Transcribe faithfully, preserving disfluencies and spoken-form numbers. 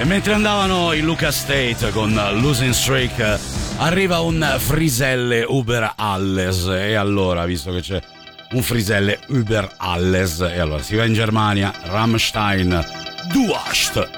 E mentre andavano in Luca State con Losing Streak, arriva un Friselle Uber Alles. E allora, visto che c'è un Friselle Uber Alles, e allora si va in Germania, Rammstein, Du hast